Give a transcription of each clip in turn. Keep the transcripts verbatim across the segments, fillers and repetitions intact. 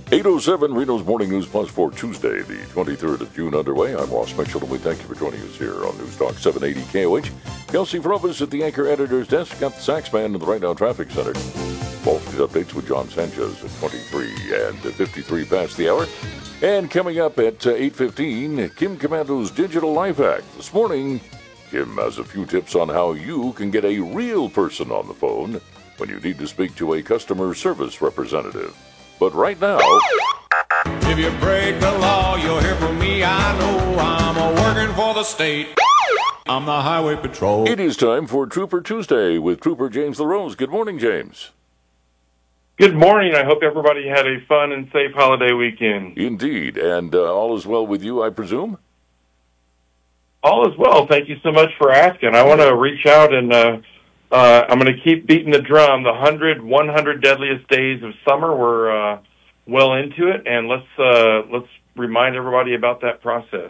eight oh seven, Reno's Morning News Plus for Tuesday, the twenty-third of June underway. I'm Ross Mitchell, and we thank you for joining us here on News Talk seven eighty K O H. Kelsey Frobus at the Anchor Editor's Desk, got the Sax Band in the Right Now Traffic Center. Wall Street updates with John Sanchez at twenty-three and fifty-three past the hour. And coming up at uh, eight fifteen, Kim Komando's Digital Life Hack. This morning, Kim has a few tips on how you can get a real person on the phone when you need to speak to a customer service representative. But right now... If you break the law, you'll hear from me. I know I'm a working for the state. I'm the Highway Patrol. It is time for Trooper Tuesday with Trooper James LaRose. Good morning, James. Good morning. I hope everybody had a fun and safe holiday weekend. Indeed. And uh, all is well with you, I presume? All is well. Thank you so much for asking. I want to reach out and uh, uh, I'm going to keep beating the drum. The one hundred, one hundred deadliest days of summer, we're uh, well into it, and let's uh, let's remind everybody about that process.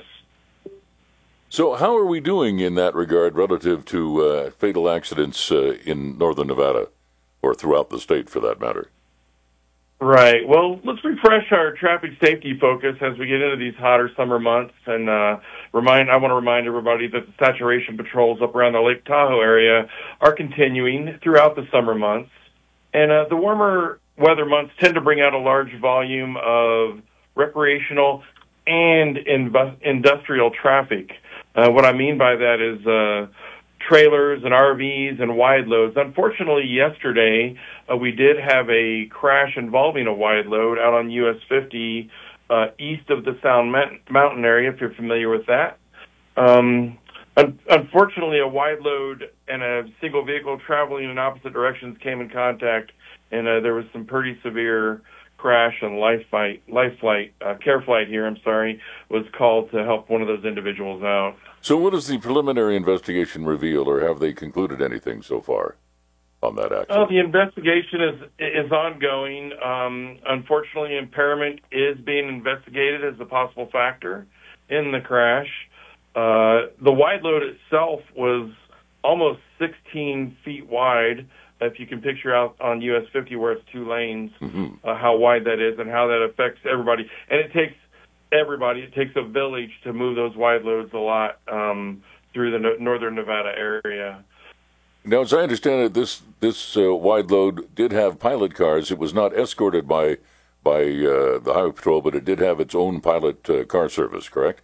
So how are we doing in that regard relative to uh, fatal accidents uh, in northern Nevada, or throughout the state for that matter? Right. Well, let's refresh our traffic safety focus as we get into these hotter summer months, and uh, remind. I want to remind everybody that the saturation patrols up around the Lake Tahoe area are continuing throughout the summer months, and uh, the warmer weather months tend to bring out a large volume of recreational and inv- industrial traffic. Uh, what I mean by that is uh, trailers and R Vs and wide loads. Unfortunately, yesterday uh, we did have a crash involving a wide load out on U S fifty uh, east of the Sound Mountain area, if you're familiar with that. Um, un- unfortunately, a wide load and a single vehicle traveling in opposite directions came in contact, and uh, there was some pretty severe crash, and life flight, life flight, uh, care flight here, I'm sorry, was called to help one of those individuals out. So what does the preliminary investigation reveal, or have they concluded anything so far on that accident? Well, the investigation is is ongoing. Um, unfortunately, impairment is being investigated as a possible factor in the crash. Uh, the wide load itself was almost sixteen feet wide. If you can picture out on U S fifty where it's two lanes, mm-hmm. uh, how wide that is and how that affects everybody. And it takes everybody, it takes a village to move those wide loads a lot um, through the no- northern Nevada area. Now, as I understand it, this this uh, wide load did have pilot cars. It was not escorted by by uh, the Highway Patrol, but it did have its own pilot uh, car service, correct?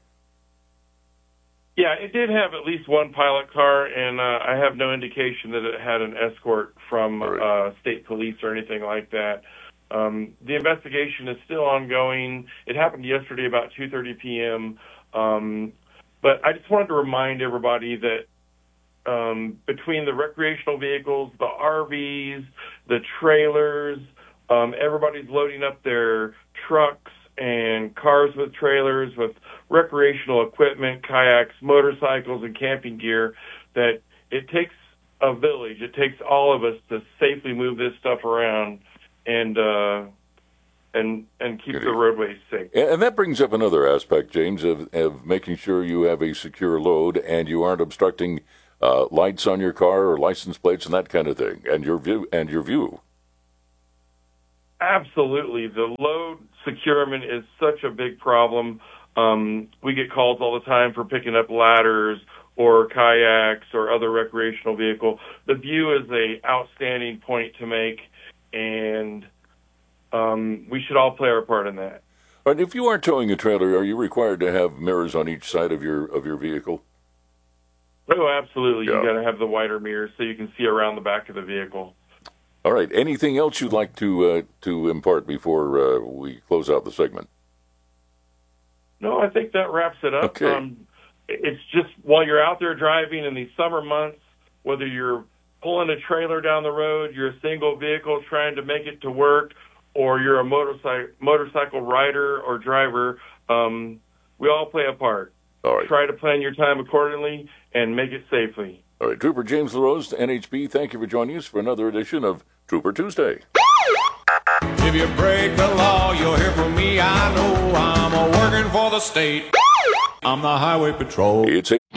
Yeah, it did have at least one pilot car, and uh, I have no indication that it had an escort from right. uh, state police or anything like that. Um, the investigation is still ongoing. It happened yesterday about two thirty p.m., um, but I just wanted to remind everybody that um, between the recreational vehicles, the R Vs, the trailers, um, everybody's loading up their trucks and cars with trailers, with recreational equipment, kayaks, motorcycles, and camping gear, that it takes a village. It takes all of us to safely move this stuff around and uh, and and keep the roadways safe. And that brings up another aspect, James, of, of making sure you have a secure load and you aren't obstructing uh, lights on your car or license plates and that kind of thing, and your view and your view. Absolutely. The load securement is such a big problem. Um, we get calls all the time for picking up ladders or kayaks or other recreational vehicle. The view is a outstanding point to make, and um, we should all play our part in that. And if you are towing a trailer, are you required to have mirrors on each side of your of your vehicle? Oh, absolutely. Yeah. You got to have the wider mirrors so you can see around the back of the vehicle. All right. Anything else you'd like to uh, to impart before uh, we close out the segment? No, I think that wraps it up. Okay. Um, it's just while you're out there driving in these summer months, whether you're pulling a trailer down the road, you're a single vehicle trying to make it to work, or you're a motorcycle motorcycle rider or driver, um, we all play a part. All right. Try to plan your time accordingly and make it safely. All right. Trooper James LaRose, N H B, thank you for joining us for another edition of Trooper Tuesday. If you break the law, you'll hear from me. I know I'm a working for the state. I'm the Highway Patrol. It's a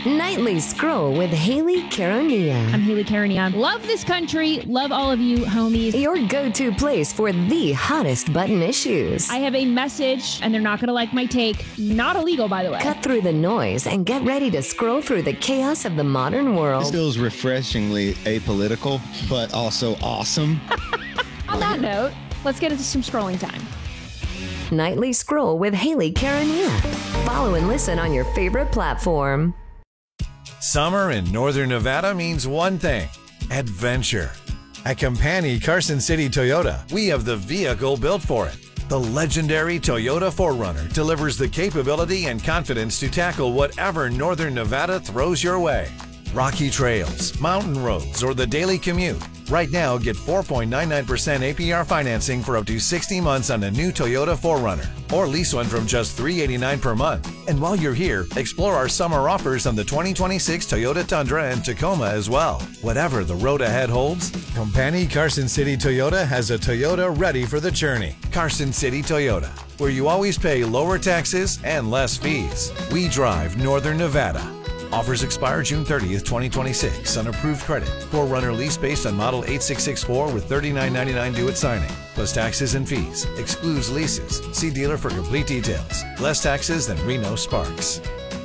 Nightly Scroll with Haley Caronia. I'm Haley Caronia. Love this country. Love all of you, homies. Your go-to place for the hottest button issues. I have a message, and they're not going to like my take. Not illegal, by the way. Cut through the noise and get ready to scroll through the chaos of the modern world. This feels refreshingly apolitical, but also awesome. On that note, let's get into some scrolling time. Nightly Scroll with Haley Caronia. Follow and listen on your favorite platform. Summer in Northern Nevada means one thing: adventure. At Compani Carson City Toyota, we have the vehicle built for it. The legendary Toyota four runner delivers the capability and confidence to tackle whatever Northern Nevada throws your way. Rocky trails, mountain roads, or the daily commute. Right now, get four point nine nine percent A P R financing for up to sixty months on a new Toyota four runner, or lease one from just three hundred eighty-nine dollars per month. And while you're here, explore our summer offers on the twenty twenty-six Toyota Tundra and Tacoma as well. Whatever the road ahead holds, Compani Carson City Toyota has a Toyota ready for the journey. Carson City Toyota, where you always pay lower taxes and less fees. We drive Northern Nevada. Offers expire June thirtieth, twenty twenty-six on approved credit. four runner lease based on model eight six six four with thirty-nine ninety-nine due at signing, plus taxes and fees. Excludes leases. See dealer for complete details. Less taxes than Reno Sparks.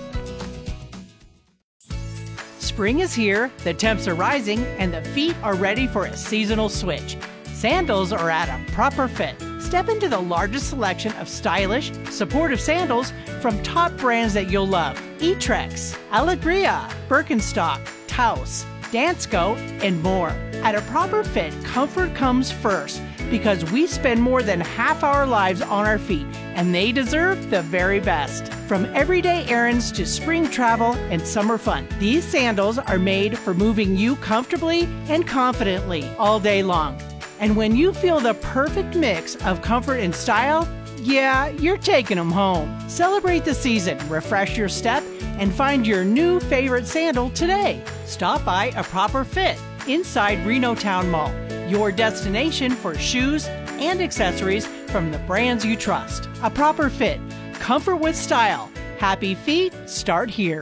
Spring is here, the temps are rising, and the feet are ready for a seasonal switch. Sandals are at a proper fit. Step into the largest selection of stylish, supportive sandals from top brands that you'll love: Etrex, Alegria, Birkenstock, Taos, Dansko, and more. At a proper fit, comfort comes first, because we spend more than half our lives on our feet, and they deserve the very best. From everyday errands to spring travel and summer fun, these sandals are made for moving you comfortably and confidently all day long. And when you feel the perfect mix of comfort and style, yeah, you're taking them home. Celebrate the season, refresh your step, and find your new favorite sandal today. Stop by A Proper Fit inside Reno Town Mall, your destination for shoes and accessories from the brands you trust. A Proper Fit, comfort with style. Happy feet start here.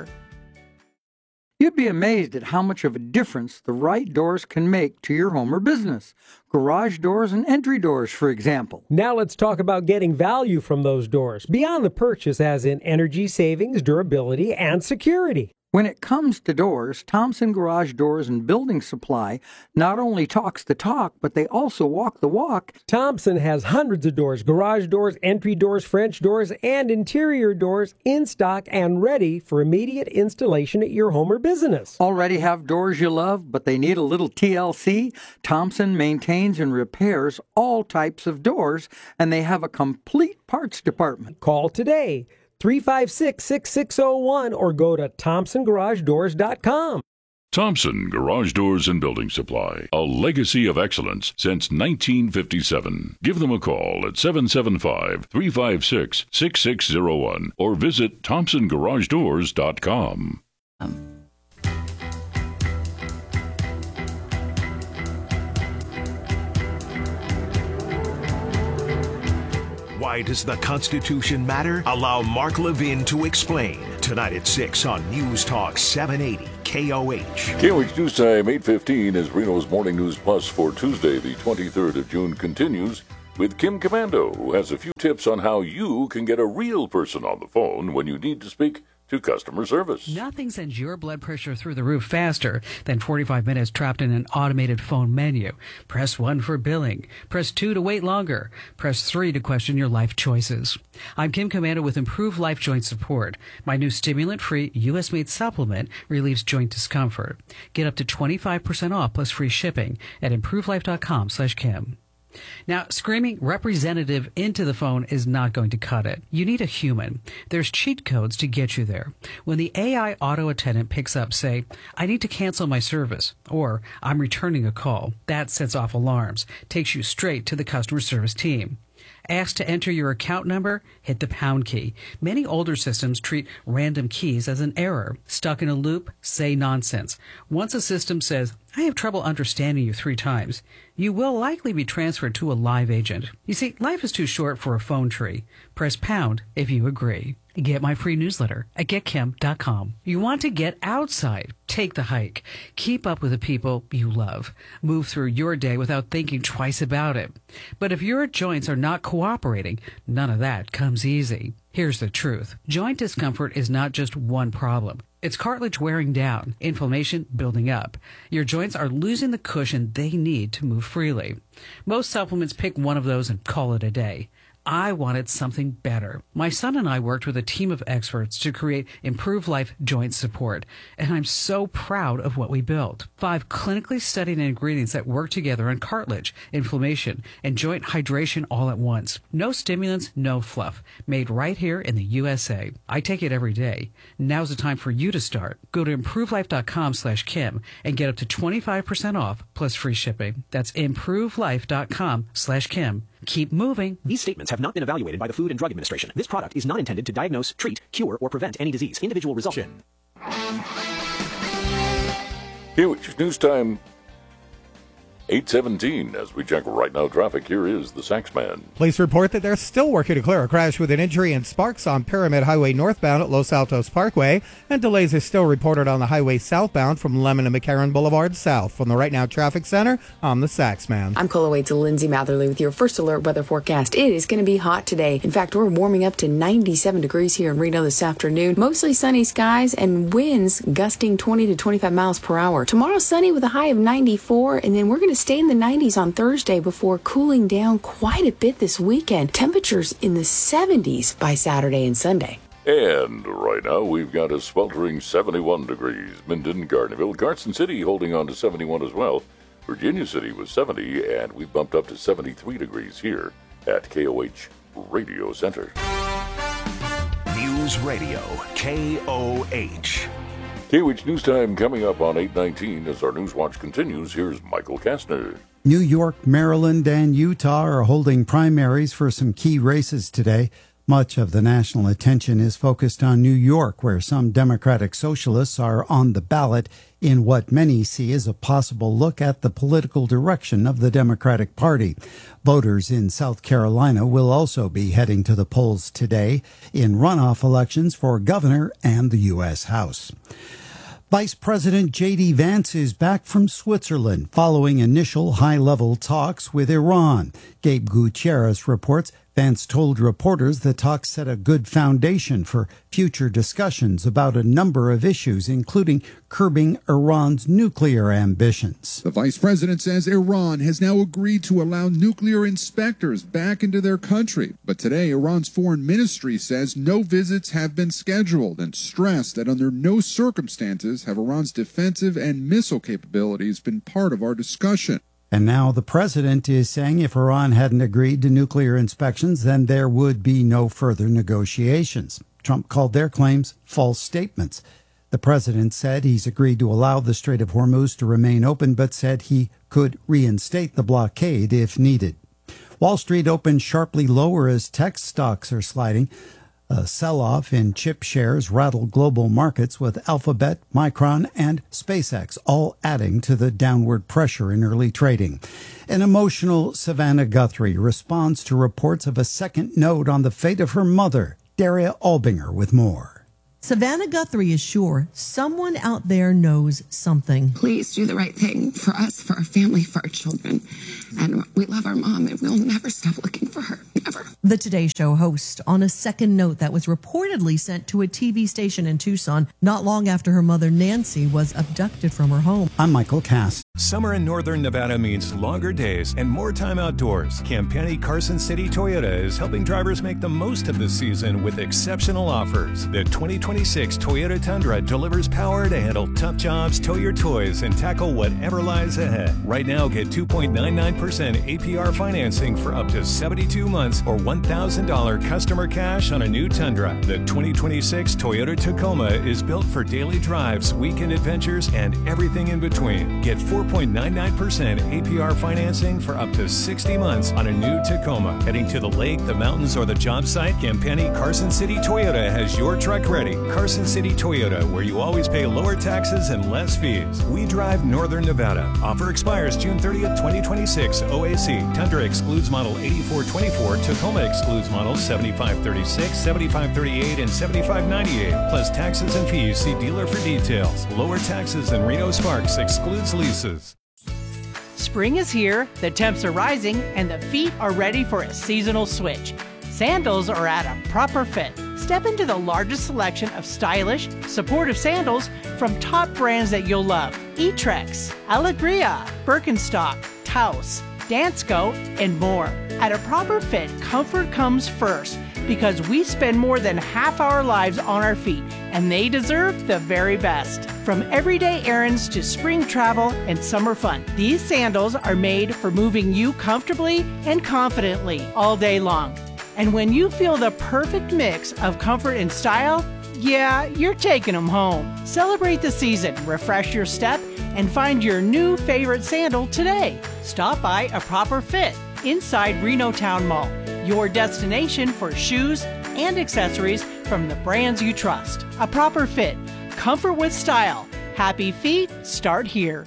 You'd be amazed at how much of a difference the right doors can make to your home or business. Garage doors and entry doors, for example. Now let's talk about getting value from those doors, beyond the purchase, as in energy savings, durability, and security. When it comes to doors, Thompson Garage Doors and Building Supply not only talks the talk, but they also walk the walk. Thompson has hundreds of doors, garage doors, entry doors, French doors, and interior doors in stock and ready for immediate installation at your home or business. Already have doors you love, but they need a little T L C? Thompson maintains and repairs all types of doors, and they have a complete parts department. Call today. three five six, six six zero one or go to thompson garage doors dot com. Thompson Garage Doors and Building Supply, a legacy of excellence since nineteen fifty-seven. Give them a call at seven seven five, three five six, six six zero one or visit thompson garage doors dot com. Um. Why does the Constitution matter? Allow Mark Levin to explain. Tonight at six on News Talk seven eighty K O H. K O H News Time, eight fifteen, as Reno's Morning News Plus for Tuesday, the twenty-third of June, continues with Kim Commando, who has a few tips on how you can get a real person on the phone when you need to speak to customer service. Nothing sends your blood pressure through the roof faster than forty-five minutes trapped in an automated phone menu. Press one for billing. Press two to wait longer. Press three to question your life choices. I'm Kim Commando with Improved Life Joint Support. My new stimulant-free U S-made supplement relieves joint discomfort. Get up to twenty-five percent off plus free shipping at improved life dot com slash Kim. Now, screaming representative into the phone is not going to cut it. You need a human. There's cheat codes to get you there. When the A I auto attendant picks up, say, I need to cancel my service, or I'm returning a call, that sets off alarms, takes you straight to the customer service team. Asked to enter your account number? Hit the pound key. Many older systems treat random keys as an error. Stuck in a loop? Say nonsense. Once a system says, I have trouble understanding you three times, you will likely be transferred to a live agent. You see, life is too short for a phone tree. Press pound if you agree. Get my free newsletter at get kim dot com. You want to get outside. Take the hike. Keep up with the people you love. Move through your day without thinking twice about it. But if your joints are not cooperating, none of that comes easy. Here's the truth. Joint discomfort is not just one problem. It's cartilage wearing down, inflammation building up. Your joints are losing the cushion they need to move freely. Most supplements pick one of those and call it a day. I wanted something better. My son and I worked with a team of experts to create Improve Life Joint Support, and I'm so proud of what we built. Five clinically studied ingredients that work together on cartilage, inflammation, and joint hydration all at once. No stimulants, no fluff. Made right here in the U S A. I take it every day. Now's the time for you to start. Go to improve life dot com slash Kim and get up to twenty-five percent off plus free shipping. That's improve life dot com slash Kim. Keep moving. These statements have not been evaluated by the Food and Drug Administration. This product is not intended to diagnose, treat, cure, or prevent any disease. Individual results. Here, which is news time. eight seventeen, as we check right now traffic, here is the Saxman. Police report that they're still working to clear a crash with an injury in Sparks on Pyramid Highway northbound at Los Altos Parkway, and delays are still reported on the highway southbound from Lemon and McCarran Boulevard south. From the Right Now Traffic Center, I'm the Saxman. I'm Cola Waits Lindsay Matherly with your first alert weather forecast. It is going to be hot today. In fact, we're warming up to ninety-seven degrees here in Reno this afternoon. Mostly sunny skies and winds gusting twenty to twenty-five miles per hour. Tomorrow sunny with a high of ninety-four, and then we're going to stay in the nineties on Thursday before cooling down quite a bit this weekend. Temperatures in the seventies by Saturday and Sunday. And right now we've got a sweltering seventy-one degrees. Minden, Gardnerville, Carson City holding on to seventy-one as well. Virginia City was seventy, and we've bumped up to seventy-three degrees here at K O H Radio Center. News Radio, K O H. K O H News Time coming up on eight nineteen as our News Watch continues. Here's Michael Kastner. New York, Maryland, and Utah are holding primaries for some key races today. Much of the national attention is focused on New York, where some Democratic socialists are on the ballot in what many see as a possible look at the political direction of the Democratic Party. Voters in South Carolina will also be heading to the polls today in runoff elections for governor and the U S House. Vice President J D. Vance is back from Switzerland following initial high-level talks with Iran. Gabe Gutierrez reports Vance told reporters the talks set a good foundation for future discussions about a number of issues, including curbing Iran's nuclear ambitions. The vice president says Iran has now agreed to allow nuclear inspectors back into their country. But today, Iran's foreign ministry says no visits have been scheduled and stressed that under no circumstances have Iran's defensive and missile capabilities been part of our discussion. And now the president is saying if Iran hadn't agreed to nuclear inspections, then there would be no further negotiations. Trump called their claims false statements. The president said he's agreed to allow the Strait of Hormuz to remain open, but said he could reinstate the blockade if needed. Wall Street opened sharply lower as tech stocks are sliding. A sell-off in chip shares rattled global markets, with Alphabet, Micron, and SpaceX all adding to the downward pressure in early trading. An emotional Savannah Guthrie responds to reports of a second note on the fate of her mother. Daria Albinger with more. Savannah Guthrie is sure someone out there knows something. Please do the right thing for us, for our family, for our children. And we love our mom, and we'll never stop looking for her. Never. The Today Show host on a second note that was reportedly sent to a T V station in Tucson not long after her mother Nancy was abducted from her home. I'm Michael Cass. Summer in northern Nevada means longer days and more time outdoors. Campani Carson City Toyota is helping drivers make the most of the season with exceptional offers. The twenty twenty-six Toyota Tundra delivers power to handle tough jobs, tow your toys, and tackle whatever lies ahead. Right now, get two point nine nine percent A P R financing for up to seventy-two months or one thousand dollars customer cash on a new Tundra. The twenty twenty-six Toyota Tacoma is built for daily drives, weekend adventures, and everything in between. Get four point nine nine percent A P R financing for up to sixty months on a new Tacoma. Heading to the lake, the mountains, or the job site, Campani Carson City Toyota has your truck ready. Carson City Toyota, where you always pay lower taxes and less fees. We drive Northern Nevada. Offer expires June thirtieth, twenty twenty-six. O A C. Tundra excludes model eighty-four twenty-four. Tacoma excludes models seventy-five thirty-six, seventy-five thirty-eight, and seventy-five ninety-eight. Plus taxes and fees. See dealer for details. Lower taxes than Reno Sparks excludes leases. Spring is here, the temps are rising, and the feet are ready for a seasonal switch. Sandals are at a proper fit. Step into the largest selection of stylish, supportive sandals from top brands that you'll love. Etrex, Alegria, Birkenstock, Taos, Dansko, and more. At a proper fit, comfort comes first because we spend more than half our lives on our feet, and they deserve the very best. From everyday errands to spring travel and summer fun, these sandals are made for moving you comfortably and confidently all day long. And when you feel the perfect mix of comfort and style, yeah, you're taking them home. Celebrate the season, refresh your step, and find your new favorite sandal today. Stop by A Proper Fit inside Reno Town Mall, your destination for shoes and accessories from the brands you trust. A Proper Fit, comfort with style. Happy feet start here.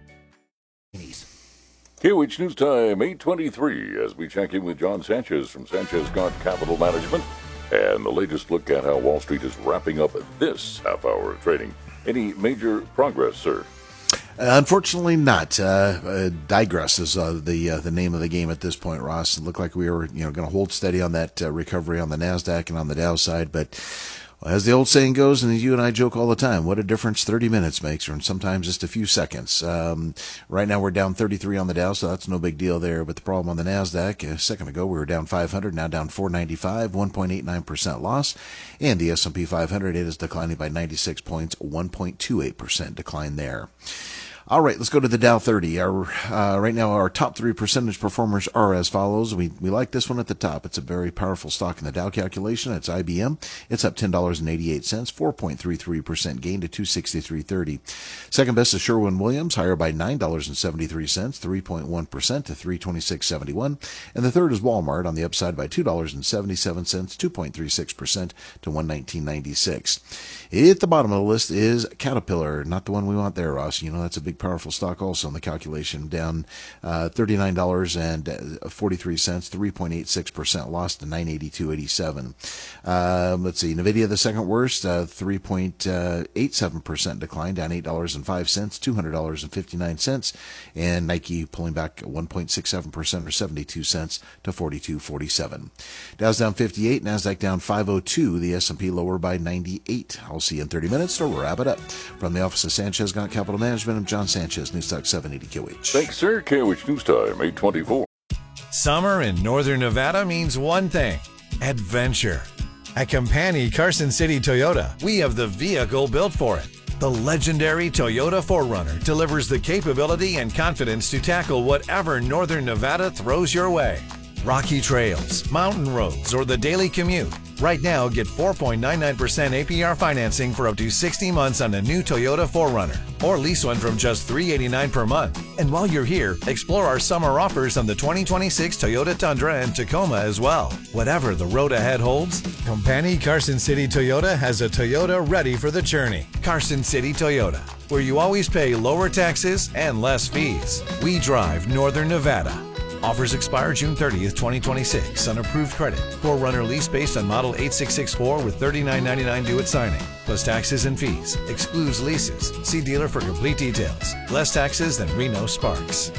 K O H News Time, eight twenty-three, as we check in with John Sanchez from Sanchez Scott Capital Management and the latest look at how Wall Street is wrapping up this half hour of trading. Any major progress, sir? Uh, unfortunately not. Uh, uh, digress is uh, the uh, the name of the game at this point, Ross. It looked like we were you know going to hold steady on that uh, recovery on the NASDAQ and on the Dow side, but as the old saying goes, and you and I joke all the time, what a difference thirty minutes makes, or sometimes just a few seconds. Um, right now we're down thirty-three on the Dow, so that's no big deal there. But the problem on the NASDAQ, a second ago we were down five hundred, now down four ninety-five, one point eight nine percent loss. And the S and P five hundred, it is declining by ninety-six points, one point two eight percent decline there. All right, let's go to the Dow thirty. Our, uh, right now, our top three percentage performers are as follows. We we like this one at the top. It's a very powerful stock in the Dow calculation. It's I B M. It's up ten dollars and eighty-eight cents, four point three three percent gain to two sixty-three thirty. Second best is Sherwin-Williams, higher by nine dollars and seventy-three cents, three point one percent to three twenty-six seventy-one. And the third is Walmart, on the upside by two dollars and seventy-seven cents, two point three six percent to one nineteen ninety-six. At the bottom of the list is Caterpillar, not the one we want there, Ross. You know, that's a big powerful stock also in the calculation, down uh, thirty-nine dollars and forty-three cents, three point eight six percent loss to nine eighty-two eighty-seven. Uh, let's see, Nvidia the second worst, uh, three point eight seven percent decline, down eight dollars and five cents, two hundred dollars and fifty-nine cents, and Nike pulling back one point six seven percent or seventy-two cents to forty-two forty-seven. Dow's down fifty-eight, NASDAQ down five oh two, the S and P lower by ninety-eight. I'll see you in thirty minutes to wrap it up. From the office of Sanchez Scott Capital Management, I'm John Sanchez, News Talk seven eighty K O H. Thanks, sir. K O H News Time, eight twenty-four. Summer in Northern Nevada means one thing: adventure. At Campani Carson City Toyota, we have the vehicle built for it. The legendary Toyota four runner delivers the capability and confidence to tackle whatever Northern Nevada throws your way. Rocky trails, mountain roads, or the daily commute. Right now, get four point nine nine percent A P R financing for up to sixty months on a new Toyota four runner, or lease one from just three hundred eighty-nine dollars per month. And while you're here, explore our summer offers on the twenty twenty-six Toyota Tundra and Tacoma as well. Whatever the road ahead holds, Campani Carson City Toyota has a Toyota ready for the journey. Carson City Toyota, where you always pay lower taxes and less fees. We drive Northern Nevada. Offers expire June thirtieth, twenty twenty-six on approved credit. four runner lease based on model eight six six four with thirty-nine ninety-nine due at signing, plus taxes and fees. Excludes leases. See dealer for complete details. Less taxes than Reno Sparks.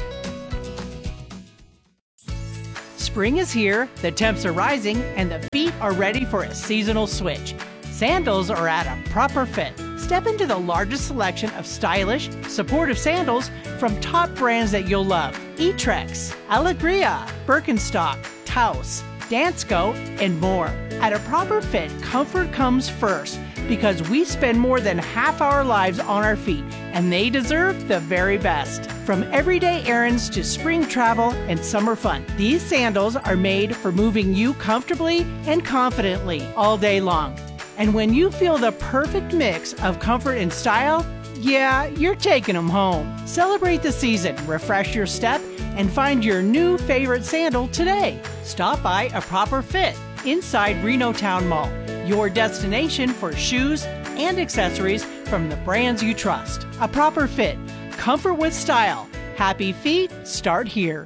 Spring is here, the temps are rising, and the feet are ready for a seasonal switch. Sandals are at a proper fit. Step into the largest selection of stylish, supportive sandals from top brands that you'll love. Etrex, Alegria, Birkenstock, Taos, Dansko, and more. At a proper fit, comfort comes first because we spend more than half our lives on our feet, and they deserve the very best. From everyday errands to spring travel and summer fun, these sandals are made for moving you comfortably and confidently all day long. And when you feel the perfect mix of comfort and style, Yeah, you're taking them home. Celebrate the season, refresh your step, and find your new favorite sandal today. Stop by A Proper Fit inside Reno Town Mall, your destination for shoes and accessories from the brands you trust. A Proper Fit, comfort with style. Happy feet start here.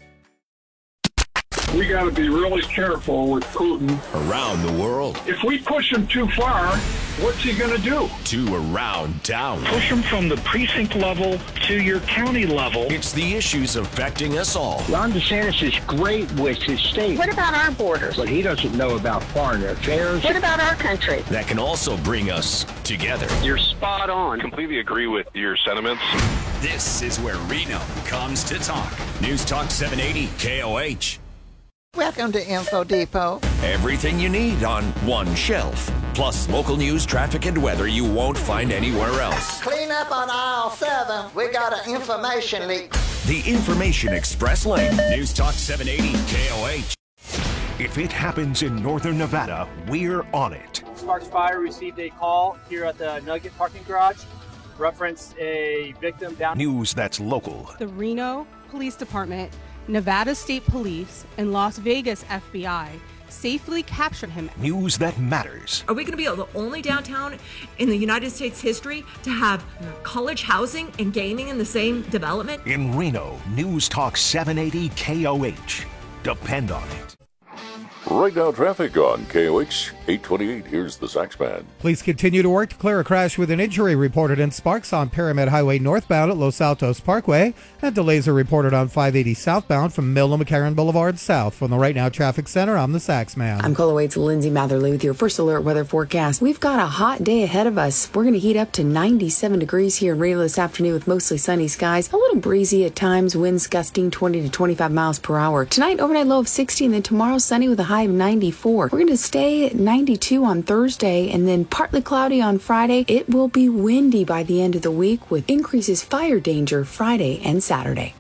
We got to be really careful with Putin. Around the world. If we push him too far, what's he going to do? To around town. Push him from the precinct level to your county level. It's the issues affecting us all. Ron DeSantis is great with his state. What about our borders? But he doesn't know about foreign affairs. What about our country? That can also bring us together. You're spot on. Completely agree with your sentiments. This is where Reno comes to talk. News Talk seven eighty K O H. Welcome to Info Depot. Everything you need on one shelf. Plus local news, traffic, and weather you won't find anywhere else. Clean up on aisle seven. We got an information leak. The Information Express Lane. News Talk seven eighty K O H. If it happens in northern Nevada, we're on it. Sparks Fire received a call here at the Nugget parking garage. Referenced a victim down. News that's local. The Reno Police Department, Nevada State Police, and Las Vegas F B I safely captured him. News that matters. Are we going to be the only downtown in the United States history to have college housing and gaming in the same development? In Reno, News Talk seven eighty K O H. Depend on it. Right now, traffic on K O H eight twenty-eight. Here's the Saxman. Police continue to work to clear a crash with an injury reported in Sparks on Pyramid Highway northbound at Los Altos Parkway. And delays are reported on five eighty southbound from Mill and McCarran Boulevard south. From the Right Now Traffic Center, I'm the Saxman. I'm Cola Wade's Lindsay Matherly with your first alert weather forecast. We've got a hot day ahead of us. We're going to heat up to ninety-seven degrees here in Reno this afternoon with mostly sunny skies. A little breezy at times, winds gusting twenty to twenty-five miles per hour. Tonight, overnight low of sixty, and then tomorrow sunny with a high of ninety-four. We're going to stay at ninety-two on Thursday and then partly cloudy on Friday. It will be windy by the end of the week with increases fire danger Friday and Saturday.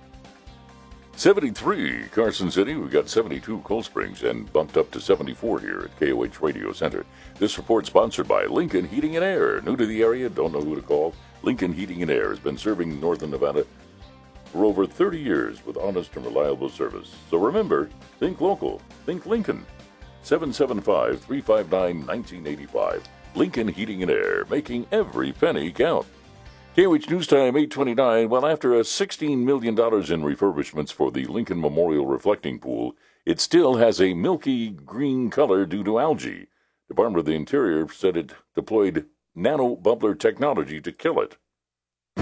seventy-three Carson City. We've got seventy-two Cold Springs and bumped up to seventy-four here at K O H Radio Center. This report sponsored by Lincoln Heating and Air. New to the area, don't know who to call. Lincoln Heating and Air has been serving northern Nevada for over thirty years with honest and reliable service. So remember, think local, think Lincoln. seven seven five, three five nine, one nine eight five. Lincoln Heating and Air, making every penny count. K O H News Time eight twenty-nine. Well, after a sixteen million dollars in refurbishments for the Lincoln Memorial Reflecting Pool, it still has a milky green color due to algae. Department of the Interior said it deployed nano bubbler technology to kill it.